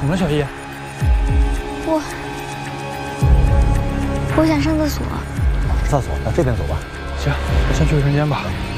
怎么了，小易？ 我想上厕所。 厕所，那这边走吧。 行，先去卫生间吧。